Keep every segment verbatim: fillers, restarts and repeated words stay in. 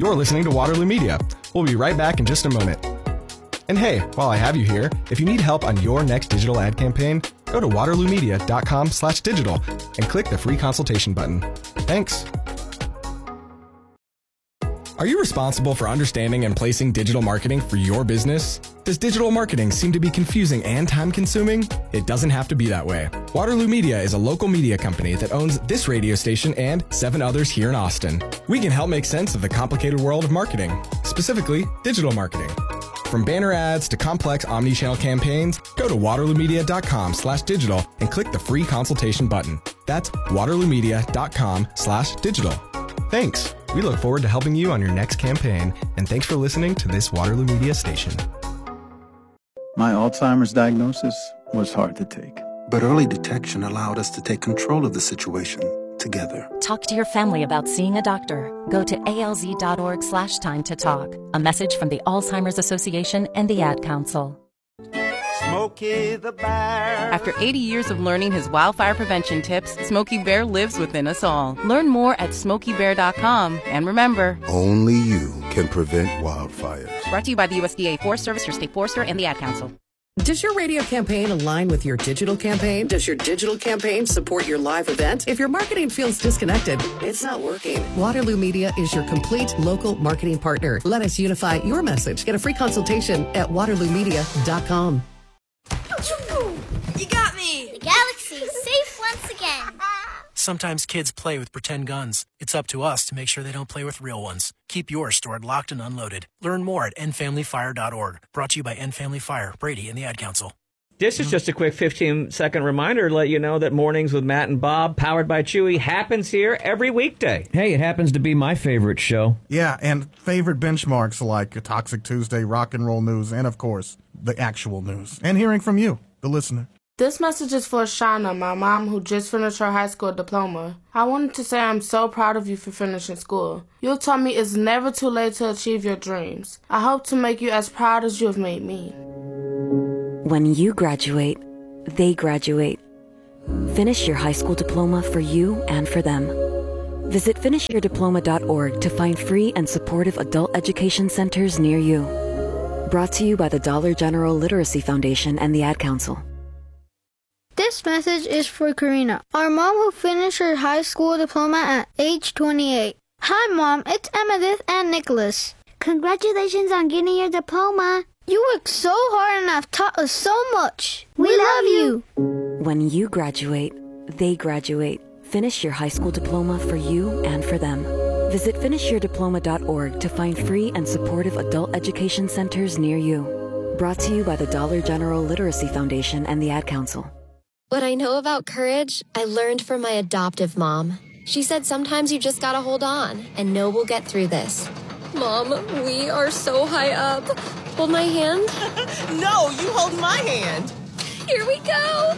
You're listening to Waterloo Media. We'll be right back in just a moment. And hey, while I have you here, if you need help on your next digital ad campaign, go to waterloomedia.com slash digital and click the free consultation button. Thanks. Are you responsible for understanding and placing digital marketing for your business? Does digital marketing seem to be confusing and time-consuming? It doesn't have to be that way. Waterloo Media is a local media company that owns this radio station and seven others here in Austin. We can help make sense of the complicated world of marketing, specifically digital marketing. From banner ads to complex omni-channel campaigns, go to waterloomedia.com slash digital and click the free consultation button. That's waterloomedia.com slash digital. Thanks. We look forward to helping you on your next campaign, and thanks for listening to this Waterloo Media station. My Alzheimer's diagnosis was hard to take. But early detection allowed us to take control of the situation together. Talk to your family about seeing a doctor. Go to alz.org slash time to talk. A message from the Alzheimer's Association and the Ad Council. Smokey the Bear. After eighty years of learning his wildfire prevention tips, Smokey Bear lives within us all. Learn more at smokey bear dot com. And remember, only you can prevent wildfires. Brought to you by the U S D A Forest Service, your state forester, and the Ad Council. Does your radio campaign align with your digital campaign? Does your digital campaign support your live event? If your marketing feels disconnected, it's not working. Waterloo Media is your complete local marketing partner. Let us unify your message. Get a free consultation at waterloo media dot com. You got me! The galaxy's safe once again. Sometimes kids play with pretend guns. It's up to us to make sure they don't play with real ones. Keep yours stored locked and unloaded. Learn more at end family fire dot org. Brought to you by End Family Fire, Brady, and the Ad Council. This is just a quick fifteen-second reminder to let you know that Mornings with Matt and Bob, powered by Chewy, happens here every weekday. Hey, it happens to be my favorite show. Yeah, and favorite benchmarks like Toxic Tuesday, Rock and Roll News, and, of course, the actual news. And hearing from you, the listener. This message is for Shauna, my mom, who just finished her high school diploma. I wanted to say I'm so proud of you for finishing school. You taught me it's never too late to achieve your dreams. I hope to make you as proud as you have made me. When you graduate, they graduate. Finish your high school diploma for you and for them. Visit finish your diploma dot org to find free and supportive adult education centers near you. Brought to you by the Dollar General Literacy Foundation and the Ad Council. This message is for Karina, our mom who finished her high school diploma at age twenty-eight. Hi, Mom. It's Emmettith and Nicholas. Congratulations on getting your diploma. You worked so hard and have taught us so much. We, we love you. When you graduate, they graduate. Finish your high school diploma for you and for them. Visit finish your diploma dot org to find free and supportive adult education centers near you. Brought to you by the Dollar General Literacy Foundation and the Ad Council. What I know about courage, I learned from my adoptive mom. She said sometimes you just gotta hold on and know we'll get through this. Mom, we are so high up. Hold my hand. No, you hold my hand. Here we go.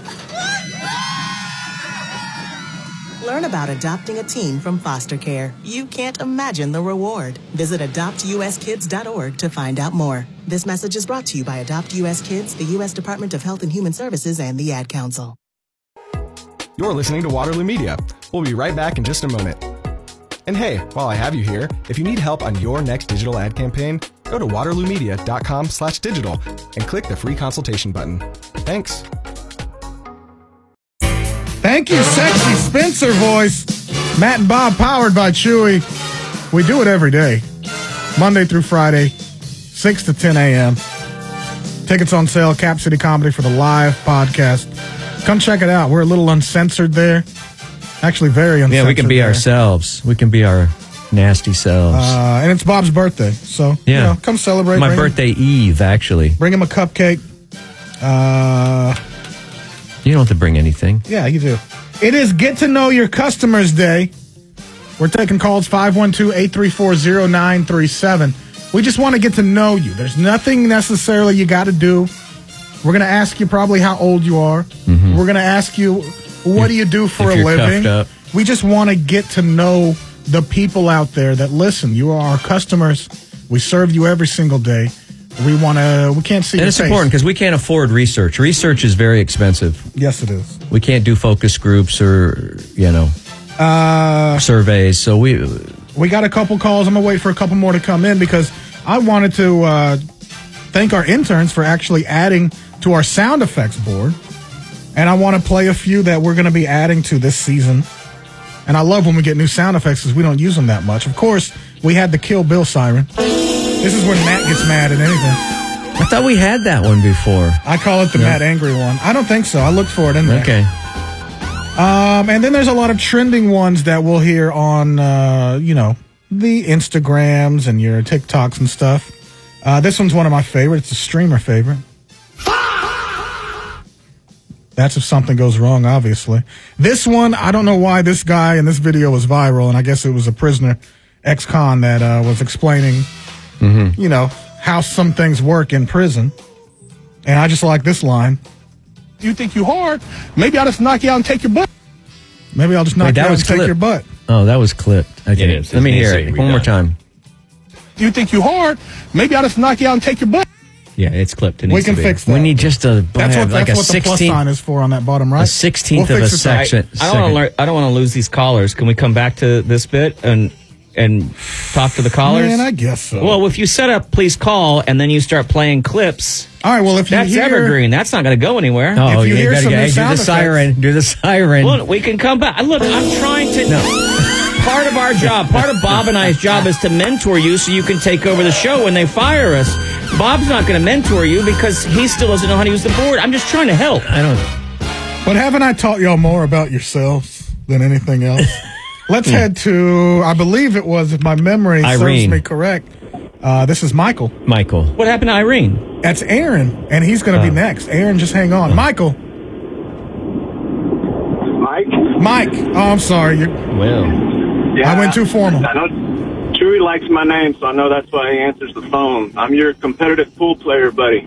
Learn about adopting a teen from foster care. You can't imagine the reward. Visit adopt u s kids dot org to find out more. This message is brought to you by Adopt U S Kids, the U S Department of Health and Human Services, and the Ad Council. You're listening to Waterloo Media. We'll be right back in just a moment. And hey, while I have you here, if you need help on your next digital ad campaign, go to waterloomedia.com slash digital and click the free consultation button. Thanks. Thank you, sexy Spencer voice. Matt and Bob, powered by Chewy. We do it every day, Monday through Friday, six to ten a.m. Tickets on sale, Cap City Comedy for the live podcast. Come check it out. We're a little uncensored there. Actually, very uncensored. Yeah, we can be there. ourselves. We can be our nasty selves. Uh, and it's Bob's birthday, so yeah. you know, come celebrate. My bring birthday him, eve, actually. Bring him a cupcake. Uh, you don't have to bring anything. Yeah, you do. It is Get to Know Your Customers Day. We're taking calls five one two, eight three four, zero nine three seven. We just want to get to know you. There's nothing necessarily you got to do. We're going to ask you probably how old you are. Mm-hmm. We're going to ask you, what if, do you do for a living? We just want to get to know the people out there that listen. You are our customers. We serve you every single day. We want to, we can't see and your it's face. important because we can't afford research. Research is very expensive. Yes, it is. We can't do focus groups or, you know, uh, surveys. So we We got a couple calls. I'm going to wait for a couple more to come in because I wanted to uh, thank our interns for actually adding to our sound effects board. And I want to play a few that we're going to be adding to this season. And I love when we get new sound effects because we don't use them that much. Of course, we had the Kill Bill siren. This is when Matt gets mad at anything. I thought we had that one before. I call it the No. Matt Angry one. I don't think so. I looked for it in there. Okay. Um, and then there's a lot of trending ones that we'll hear on, uh, you know, the Instagrams and your TikToks and stuff. Uh, this one's one of my favorites. It's a streamer favorite. That's if something goes wrong, obviously. This one, I don't know why this guy in this video was viral, and I guess it was a prisoner, ex-con, that uh, was explaining, Mm-hmm. you know, how some things work in prison. And I just like this line. You think you hard? Maybe I'll just knock you out and take your butt. Maybe I'll just knock Wait, you that out was and take clipped. your butt. Oh, that was clipped. I think. is. Let me It hear needs to it be one more redone. time. You think you hard? Maybe I'll just knock you out and take your butt. Yeah, it's clipped. It We needs can to be. fix that. We need just a That's what, like that's a what the plus sixteenth sign is for on that bottom right. a sixteenth We'll of a fix it then. section. I don't want to. I don't want to lose these callers. Can we come back to this bit and and talk to the callers? Man, I guess so. Well, if you set up please call and then you start playing clips, all right. Well, if you that's hear, evergreen. That's not going to go anywhere. Oh, If you you hear gotta some get, new hey, do sound the effects- siren. Do the siren. Look, we can come back. Look, I'm trying to. Part of our job, part of Bob and I's job is to mentor you so you can take over the show when they fire us. Bob's not going to mentor you because he still doesn't know how to use the board. I'm just trying to help. I don't. But haven't I taught y'all more about yourselves than anything else? Let's head to, I believe it was, if my memory serves Irene. me correct. Uh, this is Michael. Michael. What happened to Irene? That's Aaron, and he's going to Oh. be next. Aaron, just hang on. Michael. Mike? Mike. Oh, I'm sorry. You, Well. Yeah, I went too formal. I know Chewy likes my name, so I know that's why he answers the phone. I'm your competitive pool player, buddy.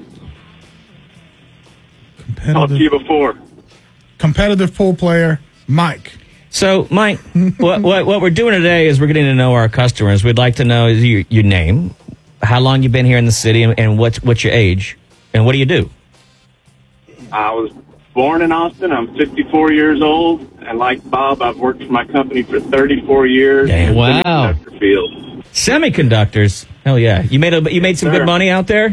Talked to you before. Competitive pool player, Mike. So, Mike, what, what what we're doing today is we're getting to know our customers. We'd like to know your, your name, how long you've been here in the city, and, and what's what's your age, and what do you do? I was born in Austin. I'm fifty-four years old, and like Bob, I've worked for my company for thirty-four years. Damn. in the Wow. semiconductor field. Semiconductors. Hell yeah! You made a you made some Sure. good money out there.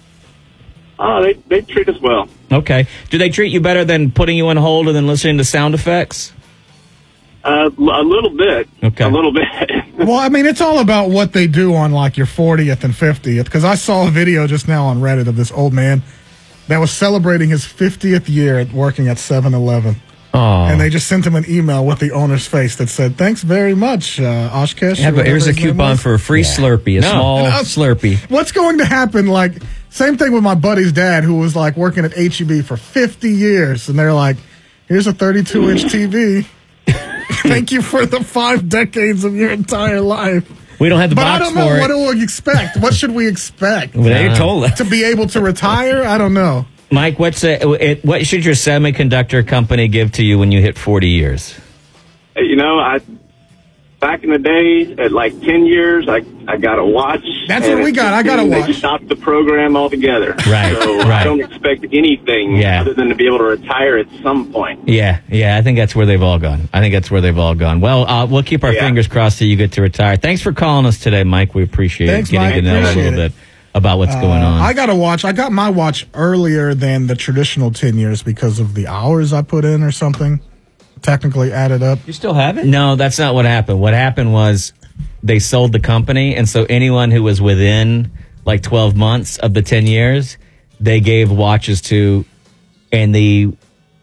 Oh, they they treat us well. Okay. Do they treat you better than putting you on hold and then listening to sound effects? Uh, a little bit. Okay. A little bit. Well, I mean, it's all about what they do on like your fortieth and fiftieth. Because I saw a video just now on Reddit of this old man that was celebrating his fiftieth year at working at seven eleven. Oh. And they just sent him an email with the owner's face that said, "Thanks very much, uh, Oshkesh." Yeah, but here's a coupon for a free Slurpee, a No. small And I- Slurpee. What's going to happen? Like, same thing with my buddy's dad, who was like working at H E B for fifty years, and they're like, "Here's a thirty-two inch T V. Thank you for the five decades of your entire life." We don't have the but box I don't know for it. what do we expect. What should we expect? Well, they told us. To be able to retire. I don't know. Mike, what's a, it, what should your semiconductor company give to you when you hit forty years? Hey, you know, I back in the day, at like ten years, I I got a watch. That's and what we at got. I got a fifteen, watch. They stopped the program altogether. Right, So right. I don't expect anything Yeah. other than to be able to retire at some point. Yeah, yeah, I think that's where they've all gone. I think that's where they've all gone. Well, uh, we'll keep our Yeah. fingers crossed that you get to retire. Thanks for calling us today, Mike. We appreciate Thanks, getting Mike. to know a Appreciate little it. bit about what's going on. Uh, I got a watch. I got my watch earlier than the traditional ten years because of the hours I put in or something. Technically added up. You still have it? No, that's not what happened. What happened was they sold the company, and so anyone who was within like twelve months of the ten years, they gave watches to, and the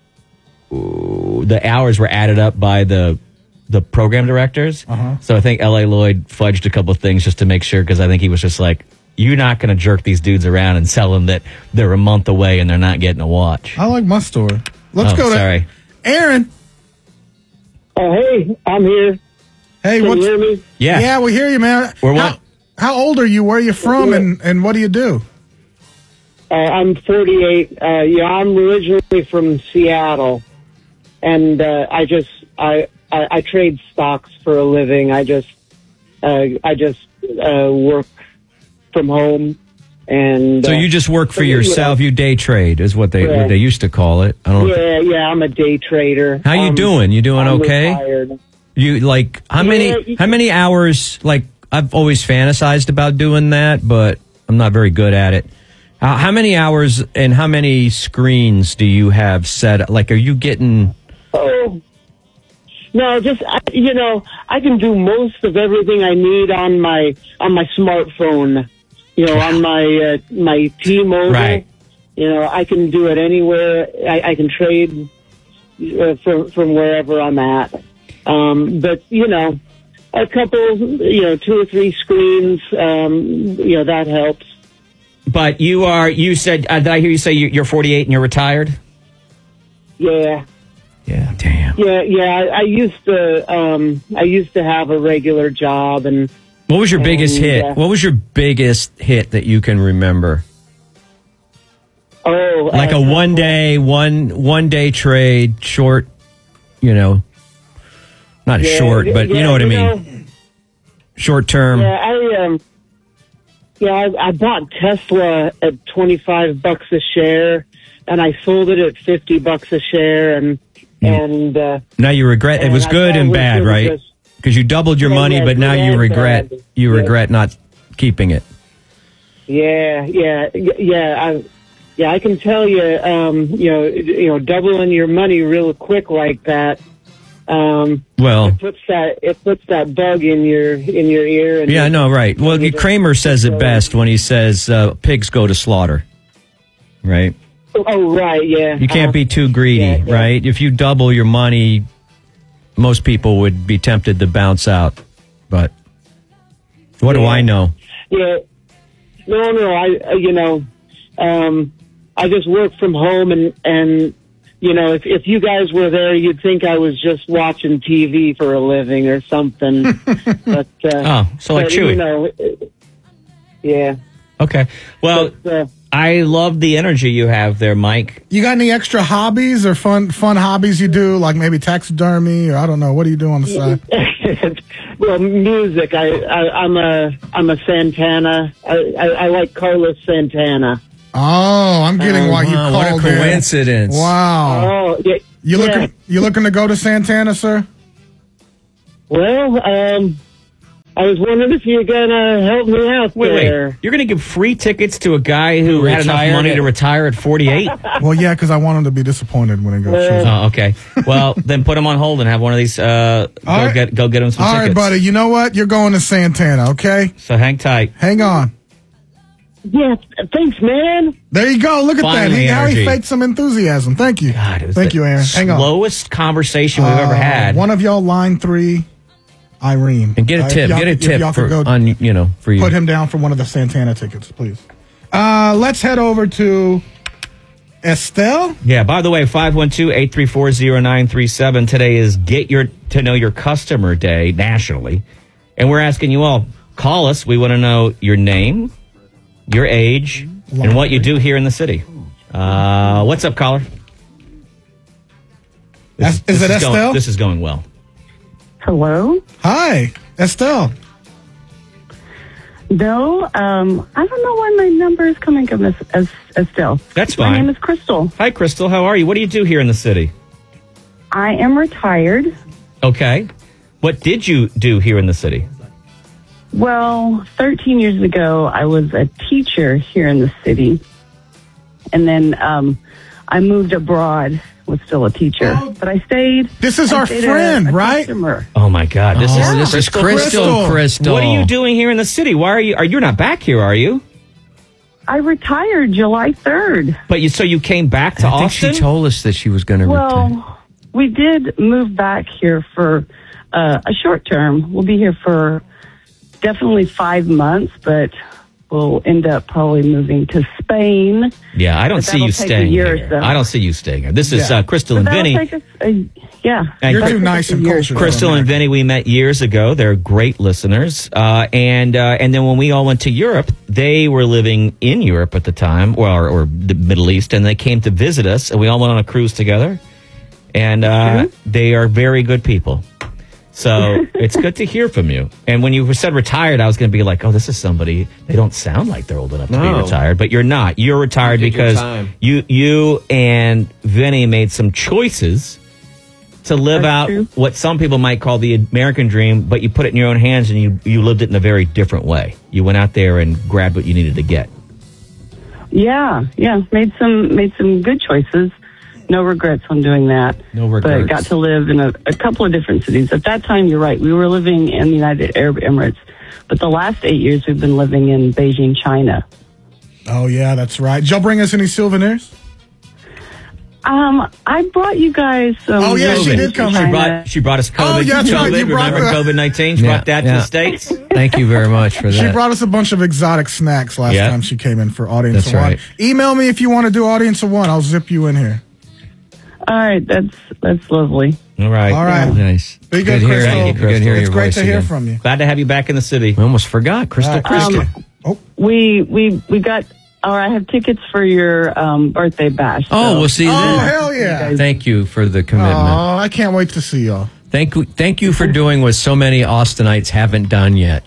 ooh, the hours were added up by the the program directors. Uh-huh. So I think L A Lloyd fudged a couple of things just to make sure, because I think he was just like, you're not going to jerk these dudes around and tell them that they're a month away and they're not getting a watch. I like my story. Let's Oh, go to sorry. Aaron. Oh, hey, I'm here. Hey, Can what's you hear me? Yeah. Yeah, we hear you, man. We're how, what? how old are you? Where are you from? And, and what do you do? Uh, I'm forty-eight. Uh, yeah, I'm originally from Seattle, and uh, I just I, I I trade stocks for a living. I just uh, I just uh, work from home, and So uh, you just work for you know, yourself. You day trade is what they Yeah. what they used to call it. I don't know. Yeah, yeah, I'm a day trader. How you Um, doing? You doing I'm okay? retired. You like how Yeah, many you- how many hours? Like I've always fantasized about doing that, but I'm not very good at it. How, how many hours and how many screens do you have set? Like, are you getting? Oh, no, just I- you know, I can do most of everything I need on my on my smartphone. You know, on my uh, my T-Mobile. Right. You know, I can do it anywhere. I, I can trade uh, from from wherever I'm at. Um, but you know, a couple, you know, two or three screens. Um, you know, that helps. But you are, you said, uh, did I hear you say you- you're forty-eight and you're retired? Yeah. Yeah. Damn. Yeah, yeah. I, I used to, um, I used to have a regular job, and What was your biggest And, hit? uh, What was your biggest hit that you can remember? oh, Like uh, a one day, one one day trade, short. You know, not Yeah, short, but you yeah, know what I you mean. know- Short term. Yeah, I um, yeah, I, I bought Tesla at twenty five bucks a share, and I sold it at fifty bucks a share, and and uh, Now you regret. It And was I good thought and it was bad, really right? just- Because you doubled your Yeah, money, yeah, but now good you and regret. bad. You Yeah. regret not keeping it. yeah, yeah, y- yeah, I, yeah, I can tell you, um, you know, you know, doubling your money real quick like that. Um, Well, it puts that it puts that bug in your in your ear. And yeah, I know, right. Well, you Kramer says it best when he says uh, pigs go to slaughter, right? Oh, right, yeah. You can't Uh, be too greedy, yeah, yeah. right? If you double your money, most people would be tempted to bounce out. But what do Yeah. I know? Yeah. No, no, I, uh, you know, um, I just work from home, and, and, you know, if, if you guys were there, you'd think I was just watching T V for a living or something. but, uh, Oh, so like but, Chewy. You know, it- yeah. Okay. Well, But, uh, I love the energy you have there, Mike. You got any extra hobbies or fun fun hobbies you do, like maybe taxidermy or I don't know? What do you do on the side? well, music. I, I, I'm a, I'm a Santana. I, I, I like Carlos Santana. Oh, I'm getting why you wow, called what a in. coincidence. Wow. Oh, yeah. You yeah. looking you looking to go to Santana, sir? Well, um, I was wondering if you're gonna help me out Wait, there. wait. You're going to give free tickets to a guy who, Who had enough retired money at- to retire at forty-eight? Well, yeah, because I want him to be disappointed when he goes. Uh, shows up. Oh, okay. Well, then put him on hold and have one of these. Uh, go All right. get go get him some All tickets. right, buddy. You know what? You're going to Santana, okay? So hang tight. Hang on. Yeah, thanks, man. There you go. Look at that. Finally, He, now he energy. faked some enthusiasm. Thank you. God, it was Thank the you, Aaron. Hang on. slowest conversation we've ever Uh, had. One of y'all, line three, Irene. And get Uh, a if tip. y'all- Get a if tip y'all could for go on you know for you. Put him down for one of the Santana tickets, please. Uh, let's head over to Estelle. Yeah, by the way, five one two, eight three four, zero nine three seven. Today is Get Your to Know Your Customer Day nationally. And we're asking you all, call us. We want to know your name, your age, and what you do here in the city. Uh, what's up, caller? This, Is this it going- Estelle? this is going well. Hello? Hi, Estelle. No, um, I don't know why my number is coming up as, as Estelle. That's fine. My name is Crystal. Hi, Crystal. How are you? What do you do here in the city? I am retired. Okay. What did you do here in the city? Well, thirteen years ago, I was a teacher here in the city. And then um, I moved abroad, was still a teacher. But I stayed. This is I our stayed a- friend, a right? customer. Oh my God! This Oh, is this is Crystal. Crystal. What are you doing here in the city? Why are you? Are you're not back here? Are you? I retired July third. But you so you came back to I think Austin? she told us that she was going to retire. Well, we did move back here for uh, a short term. We'll be here for definitely five months, but we'll end up probably moving to Spain. Yeah, I don't But see you that'll take a staying year or here. so. I don't see you staying here. This is Yeah. uh, Crystal But and that'll Vinny. take us a, yeah. And You're Cr- too nice and cultured. Crystal and Vinny, we met years ago. They're great listeners. Uh, and uh, and then when we all went to Europe, they were living in Europe at the time, or, or the Middle East, and they came to visit us, and we all went on a cruise together. And uh, Mm-hmm. they are very good people. So it's good to hear from you. And when you said retired, I was going to be like, oh, this is somebody, they don't sound like they're old enough to be No. retired. But you're not. You're retired You did your because time. you you and Vinny made some choices to live That's out true. what some people might call the American dream, but you put it in your own hands and you, you lived it in a very different way. You went out there and grabbed what you needed to get. Yeah, yeah, made some made some good choices. No regrets on doing that. No regrets. But got to live in a, a couple of different cities. At that time, you're right. We were living in the United Arab Emirates, but the last eight years we've been living in Beijing, China. Oh, yeah, that's right. Did y'all bring us any souvenirs? Um, I brought you guys some. Oh, yeah, she COVID. did come She in. brought, she brought us COVID. Oh, yeah, that's right. COVID. You brought Remember the- COVID nineteen? She Yeah, brought that yeah. to the States. Thank you very much for that. She brought us a bunch of exotic snacks last Yeah. time she came in for Audience That's of One. right. Email me if you want to do Audience of One. I'll zip you in here. All right, that's that's lovely. All right. All right. Nice. Be good, hearing Crystal. you. Good hearing It's your great voice to hear again. from you. Glad to have you back in the city. We almost forgot. Crystal All right. Crystal. Um, We we we got. Or I have tickets for your um, birthday bash. Oh, so- we'll see you Oh, then. hell yeah. Thank you for the commitment. Oh, I can't wait to see y'all. Thank you, thank you for doing what so many Austinites haven't done yet.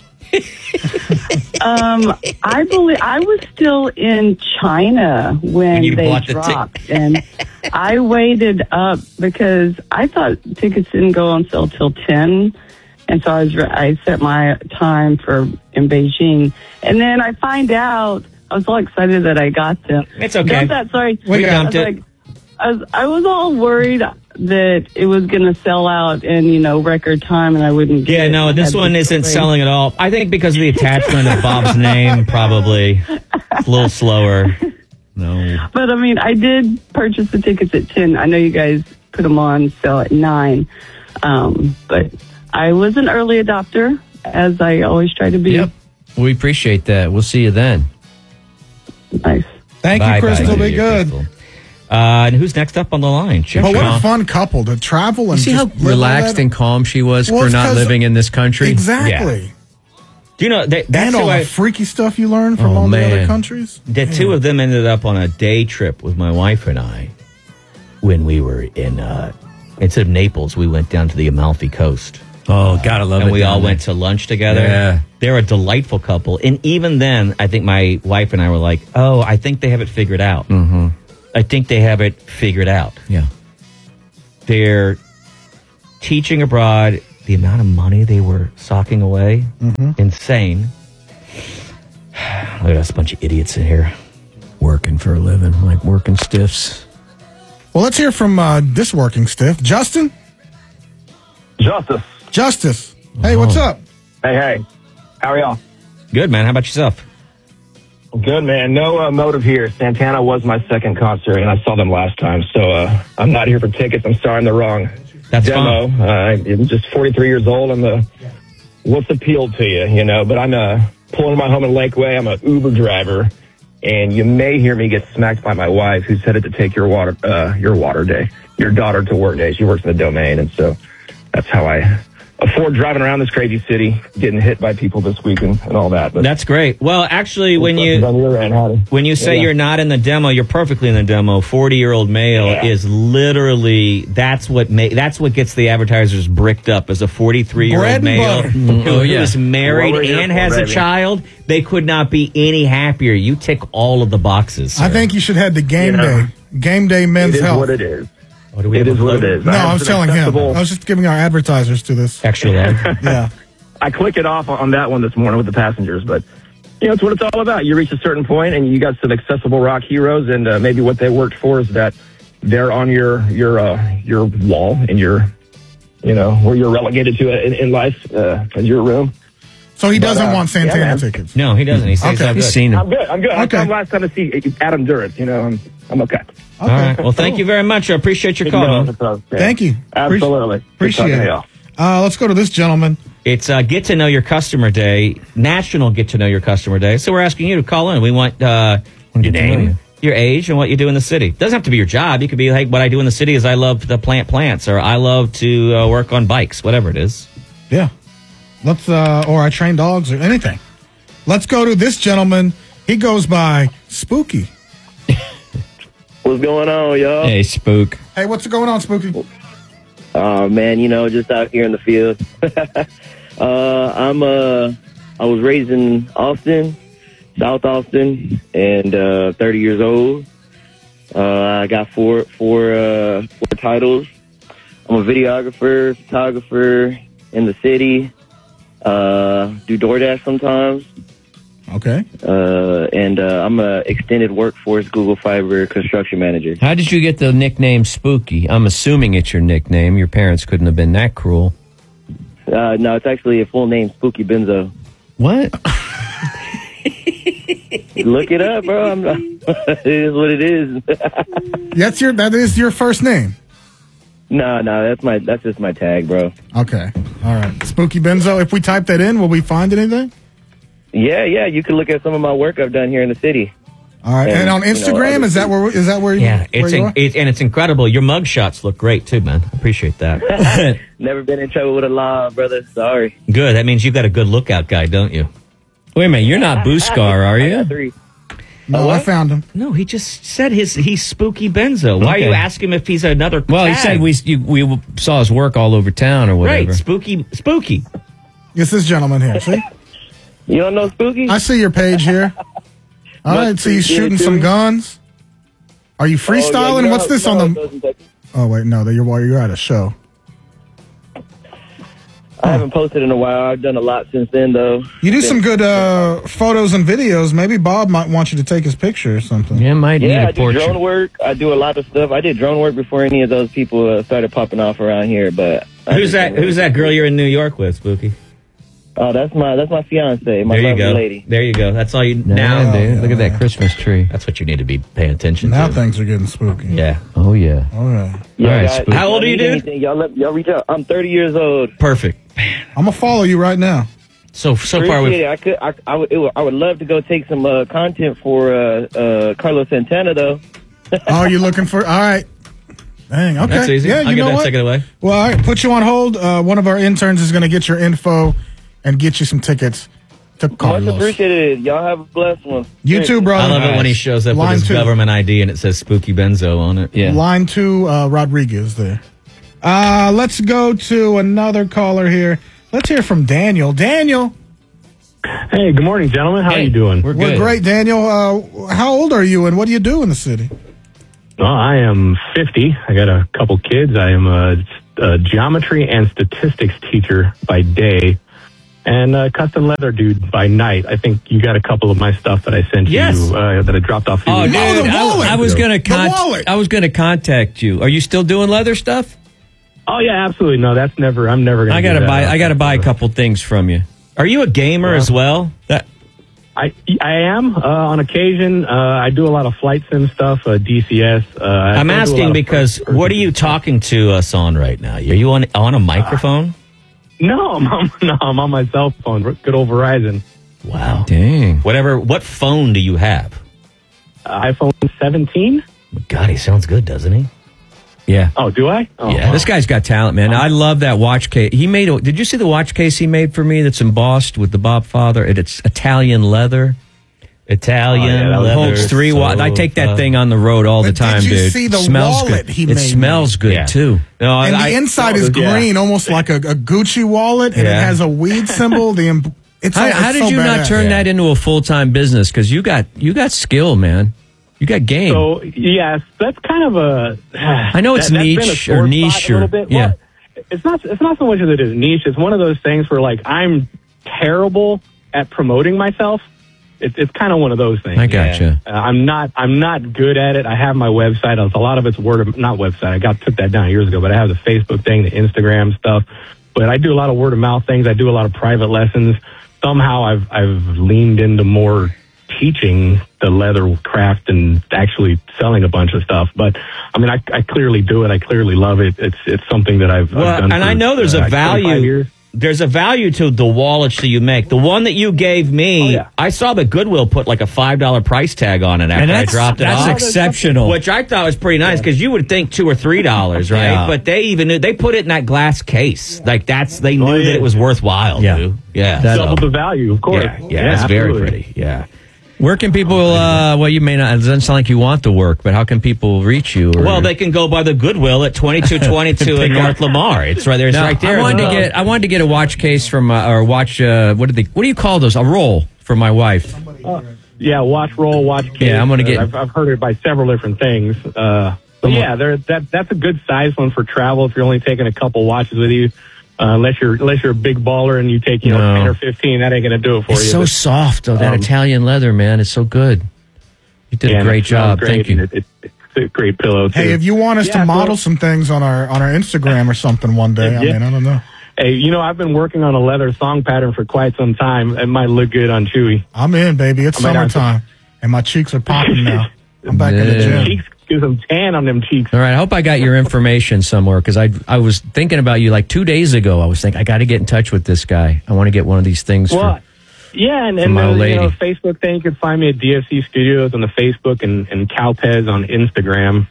Um, I believe I was still in China when, When you they bought the dropped, and I waited up because I thought tickets didn't go on sale till ten, and so I was I set my time for in Beijing, and then I find out I was all excited that I got them. It's okay. Dumped that, sorry, We I dumped was it. like, I was I was all worried that it was going to sell out in you know record time, and I wouldn't get Yeah, it. no, I this had one to isn't wait. selling at all. I think because of the attachment of Bob's name, probably. It's a little slower. No. But I mean, I did purchase the tickets at ten. I know you guys put them on sale at nine, um, but I was an early adopter, as I always try to be. Yep. We appreciate that. We'll see you then. Nice. Thank Bye, you, Crystal. bye. Be See you, good. Crystal. Uh, and who's next up on the line? Check But it what a out. fun couple to travel and You see how just live relaxed all and calm she was Well, for it's not 'cause- living in this country? Exactly. Do you know that, that's And all who I, the freaky stuff you learn from Oh, all the other man. countries. the two of them ended up on a day trip with my wife and I when we were in uh, instead of Naples, we went down to the Amalfi Coast. Oh, gotta love it. And we down all there. went to lunch together. Yeah. They're a delightful couple. And even then, I think my wife and I were like, oh, I think they have it figured out. Mm-hmm. I think they have it figured out. Yeah. They're teaching abroad, the amount of money they were socking away, insane. Look at us, a bunch of idiots in here. Working for a living, like working stiffs. Well, let's hear from uh, this working stiff. Justin? Justice. Justice. Hey, what's Oh. up? Hey, hey. How are y'all? Good, man. How about yourself? Good, man. No uh, motive here. Santana was my second concert, and I saw them last time, so uh, I'm not here for tickets. I'm sorry, I'm the wrong That's demo. fine. Uh, I'm just forty-three years old. I'm the what's appealed to you, you know? But I'm uh, pulling my home in Lakeway. I'm an Uber driver, and you may hear me get smacked by my wife, who's headed to take your water, uh, your water day, your daughter to work day. She works in the domain, and so that's how I afford driving around this crazy city, getting hit by people this weekend and all that. But That's great. Well, actually, when you on your end, howdy. when you say Yeah. you're not in the demo, you're perfectly in the demo. forty-year-old male Yeah. is literally that's what ma- that's what gets the advertisers bricked up as a forty-three-year-old Bread and male butter. who, Oh, yeah. who is married What we're here and for, has a baby. child. They could not be any happier. You tick all of the boxes. I sir. think you should have the game You know, day. Game day men's It is health. what it is. Oh, do we It have is a what it float? is. No, I have was an telling him. accessible- I was just giving our advertisers to this. Extra long. Yeah. I clicked it off on that one this morning with the passengers, but you know, it's what it's all about. You reach a certain point and you got some accessible rock heroes, and uh, maybe what they worked for is that they're on your your uh, your wall in your, you know, where you're relegated to in, in life uh, as your room. So he doesn't But, uh, want Santana yeah, man. tickets. No, he doesn't. He says Okay. I'm He's good. seen I'm him. good. I'm good. I Okay. come last time to see Adam Duritz. You know, I'm I'm okay. All right. Well, thank you very much. I appreciate your call. No, man. it's okay. Thank you. Absolutely. Good Appreciate talking to it. y'all. Uh, let's go to this gentleman. It's uh, Get to Know Your Customer Day, National Get to Know Your Customer Day. So we're asking you to call in. We want uh, your get to know name, you. your age, and what you do in the city. Doesn't have to be your job. You could be like, what I do in the city is I love to plant plants, or I love to uh, work on bikes, whatever it is. Yeah. Let's, uh, or I train dogs or anything. Let's go to this gentleman. He goes by Spooky. What's going on, y'all? Hey, Spook. Hey, what's going on, Spooky? Oh man, you know, just out here in the field. uh, I'm uh, I was raised in Austin, South Austin, and uh, thirty years old. Uh, I got four four uh, four titles. I'm a videographer, photographer in the city. Uh, do DoorDash sometimes. Okay. Uh, and uh, I'm a extended workforce Google Fiber construction manager. How did you get the nickname Spooky? I'm assuming it's your nickname. Your parents couldn't have been that cruel. Uh, no, it's actually a full name, Spooky Benzo. What? Look it up, bro. I'm not, it is what it is. That's your that is your first name. No, no, that's my that's just my tag, bro. Okay. All right. Spooky Benzo. If we type that in, will we find anything? Yeah, yeah. You can look at some of my work I've done here in the city. All right. And, and on Instagram, you know, is that where is that where you? Yeah, it's where you in, are? it, and it's incredible. Your mug shots look great too, man. Appreciate that. Never been in trouble with a law, brother. Sorry. Good. That means you've got a good lookout guy, don't you? Wait a minute. You're not Booskar, are you? Three. No, I found him. No, he just said his he's Spooky Benzo. Why Okay. are you asking him if he's another? Well, he tag? said we you, we saw his work all over town or whatever. Right, Spooky, Spooky. It's this gentleman here. See? You don't know Spooky? I see your page here. All right. So you shooting some guns? Are you freestyling? Oh, yeah, you know, What's this you know on how it the? goes in Texas. Oh wait, no. That you're you're at a show. I haven't posted in a while. I've done a lot since then, though. You do some good uh, photos and videos. Maybe Bob might want you to take his picture or something. Yeah, might Yeah, I do drone work. I do a lot of stuff. I did drone work before any of those people uh, started popping off around here. But I Who's just that? don't Who's that girl you're in New York with, Spooky? Oh, that's my that's my fiance, my there you lovely go. lady. There you go. That's all you Yeah, now. dude, look at that Christmas tree. That's what you need to be paying attention Now to. things are getting spooky. Yeah. Oh yeah. All right. Y'all All right, got- Spooky. How old are you, need dude? anything, Y'all let, y'all reach out. I'm thirty years old. Perfect. I'm gonna follow you right now. So so far, Appreciate we've, it. I could I, I would it would, I would love to go take some uh, content for uh, uh, Carlos Santana though. Oh, you looking for? All right. Dang. Okay. That's easy. Yeah, I'll you get know that what? taken away. Well, all right. Put you on hold. Uh, one of our interns is gonna get your info and get you some tickets to Much Carlos. appreciated. Y'all have a blessed one. You too, brother. I love it when he shows up Line with his two. government I D and it says Spooky Benzo on it. Yeah. Line two, uh, Rodriguez there. Uh, let's go to another caller here. Let's hear from Daniel. Daniel. Hey, good morning, gentlemen. How Hey, are you doing? We're We're good. great, Daniel. Uh, how old are you and what do you do in the city? Well, I am fifty. I got a couple kids. I am a, a geometry and statistics teacher by day and a custom leather dude by night. I think you got a couple of my stuff that I sent Yes. you uh, that I dropped off. Oh, dude, the I, wallet. I was gonna The con- wallet. I was gonna contact you. Are you still doing leather stuff? Oh yeah, absolutely. No, that's never. I'm never gonna. I do gotta that. buy. I gotta buy a couple things from you. Are you a gamer as well? That I I am uh, on occasion. Uh, I do a lot of flight sim stuff, uh, D C S. Uh, I I'm still do a lot asking of because first-person what are you talking to us on right now? Are you on on a microphone? No, I'm on, no, I'm on my cell phone. Good old Verizon. Wow. dang. Whatever. What phone do you have? Uh, iPhone seventeen. God, he sounds good, doesn't he? Yeah. Oh, do I? Oh, Yeah. This guy's got talent, man. I love that watch case. He made. A, did you see the watch case he made for me? That's embossed with the Bob Father. It, it's Italian leather. Italian. Oh, yeah, that was- It leather holds three. Wa- I take that sofa. thing on the road all the But did time, you dude. see the smells wallet good. he it made smells me? good Yeah. too. No, And I, the inside is yeah. green, almost like a, a Gucci wallet, and Yeah. it has a weed symbol. The em- it's How, so- how it's did so you not badass. turn Yeah. that into a full time business? Because you got you got skill, man. You got game. So yes, that's kind of a. I know it's that- that's been a niche sore or spot niche a or little bit. yeah. Well, it's not. It's not so much that it is niche. It's one of those things where like I'm terrible at promoting myself. It's it's kind of one of those things. I gotcha. Uh, I'm not. I'm not good at it. I have my website. A lot of it's word of not website. I got took that down years ago, but I have the Facebook thing, the Instagram stuff. But I do a lot of word of mouth things. I do a lot of private lessons. Somehow I've I've leaned into more teaching the leather craft and actually selling a bunch of stuff. But I mean, I, I clearly do it. I clearly love it. It's it's something that I've, Well, I've done. and for, I know there's uh, a twenty-five value. years. There's a value to the wallets that you make. The one that you gave me, Oh, yeah. I saw the Goodwill put like a five dollar price tag on it after And I that's, dropped it that's off. exceptional. Which I thought was pretty nice because you would think two or three dollars, right? Yeah. But they even knew, they put it in that glass case. Like that's they knew Oh, yeah. that it was worthwhile. Yeah. Dude. Yeah, That- so- Double the value, of course. yeah, yeah, it's very absolutely. pretty. Yeah. Where can people? Uh, well, you may not. It doesn't sound like you want the work, but how can people reach you? Or, Well, they can go by the Goodwill at twenty-two twenty-two in North Lamar. It's right there. It's No, right there. I wanted to Uh, get. I wanted to get a watch case from uh, or watch. Uh, what do they? What do you call those? A roll for my wife. Uh, yeah, watch roll, watch case. Yeah, I'm gonna get- Uh, I've, I've heard it by several different things. Uh, But yeah, there that that's a good size one for travel if you're only taking a couple watches with you. Uh, unless you're unless you're a big baller and you take you know No. ten or fifteen, that ain't gonna do it for It's you. so But, soft, though. That um, Italian leather, man, is so good. You did yeah, a great it smells job. great, Thank you. and It, it, it's a great pillow too. Hey, if you want us Yeah, to model so- some things on our on our Instagram or something one day, I Yeah. mean, I don't know. Hey, you know, I've been working on a leather thong pattern for quite some time. It might look good on Chewy. I'm in, baby. It's I might have to- summertime, and my cheeks are popping now. I'm back in the Yeah. gym. Cheeks, get some tan on them cheeks. All right, I hope I got your information somewhere because I I was thinking about you like two days ago. I was thinking I got to get in touch with this guy. I want to get one of these things. Well, for, yeah, and, for and my the old you know, lady. Facebook thing, you can find me at D F C Studios on the Facebook and, and Calpez on Instagram.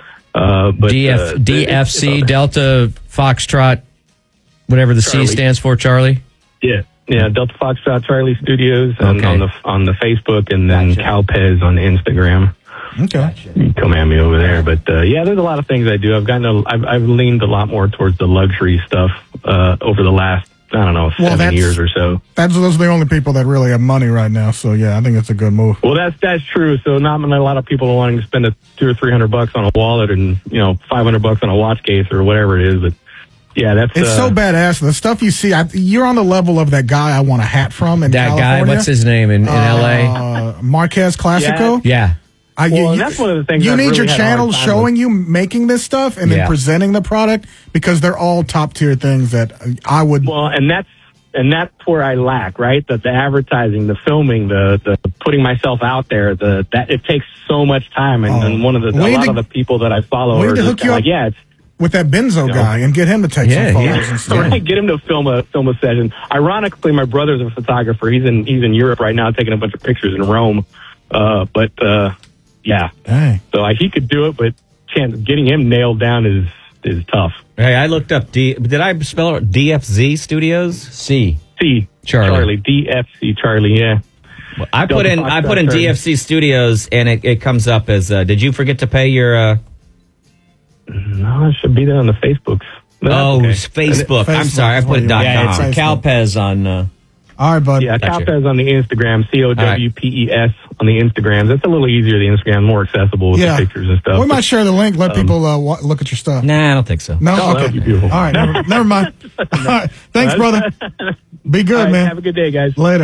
Uh, but, D F, uh, D F C, Delta Foxtrot, whatever the Charlie. C stands for, Charlie? Yeah, yeah, Delta Foxtrot Charlie Studios on, Okay. on the on the Facebook, and then Calpez on Instagram. Okay, you can come at me over there. But uh, yeah, there's a lot of things I do. I've gotten, a, I've, I've leaned a lot more towards the luxury stuff uh, over the last, I don't know, Well, seven that's- years or so. That's those are the only people that really have money right now. So yeah, I think it's a good move. Well, that's that's true. So not a lot of people are wanting to spend a two or three hundred bucks on a wallet, and you know, five hundred bucks on a watch case or whatever it is. But yeah, that's It's uh, so badass. The stuff you see, I, you're on the level of that guy I want a hat from in That guy, California. what's his name in, in L A? Uh, Marquez Classico. Yeah. I, you, Well, you- that's one of the things you I've need really your had a hard channel time showing you making this stuff and Yeah. then presenting the product because they're all top tier things that I would. Well, and that's and that's where I lack, right? The, the advertising, the filming, the the putting myself out there. The that it takes so much time, and, Oh. and one of the We a need lot to- of the people that I follow we are need to just hook you kinda up like, yeah, it's with that Benzo You know. guy and get him to take Yeah, some photos yeah. and stuff. Right, get him to film a film a session. Ironically, my brother's a photographer. He's in he's in Europe right now, taking a bunch of pictures in Rome. Uh, but uh, yeah, Dang. so I, he could do it, but chance getting him nailed down is is tough. Hey, I looked up D. Did I spell it D F Z Studios? C. C. Charlie. Charlie. D F C Charlie. Yeah. I put Delta in I Foxtrot put in Charlie. D F C Studios, and it, it comes up as. Uh, did you forget to pay your? Uh, No, it should be there on the Facebooks. But that's oh, okay. it's Facebook. I'm Facebook sorry, I is put what it you dot Yeah, com. it's Calpez on. Uh, All right, bud. Yeah, Gotcha. Calpez on the Instagram, C O W P E S on the Instagrams. That's a little easier, the Instagram, more accessible with Yeah. the pictures and stuff. We might share the link. Let Um, people uh, wa- look at your stuff. Nah, I don't think so. No, Oh, that okay. would be beautiful. All right, never, never mind. All right, thanks, brother. Be good, All right, man. Have a good day, guys. Later.